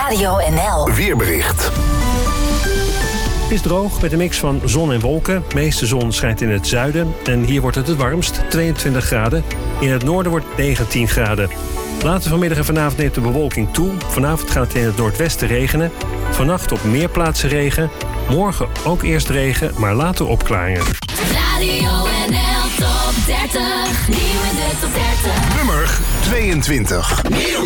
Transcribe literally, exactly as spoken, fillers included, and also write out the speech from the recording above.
Radio N L. Weerbericht. Het is droog met een mix van zon en wolken. De meeste zon schijnt in het zuiden en hier wordt het het warmst, tweeëntwintig graden. In het noorden wordt het negentien graden. Later vanmiddag en vanavond neemt de bewolking toe. Vanavond gaat het in het noordwesten regenen. Vannacht op meer plaatsen regen. Morgen ook eerst regen, maar later opklaringen. Radio N L Top dertig. Nieuw in de Top dertig. Nummer tweeëntwintig. Nieuw.